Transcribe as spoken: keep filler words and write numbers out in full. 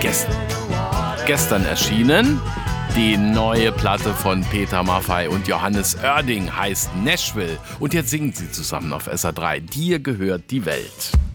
gest- gestern erschienen. Die neue Platte von Peter Maffay und Johannes Oerding heißt Nashville. Und jetzt singen sie zusammen auf S R drei. Dir gehört die Welt.